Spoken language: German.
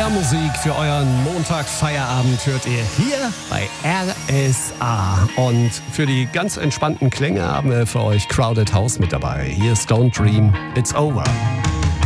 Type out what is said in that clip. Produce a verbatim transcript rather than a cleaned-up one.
R-Musik für euren Montag-Feierabend hört ihr hier bei R S A. Und für die ganz entspannten Klänge haben wir für euch Crowded House mit dabei. Hier ist Don't Dream, It's Over.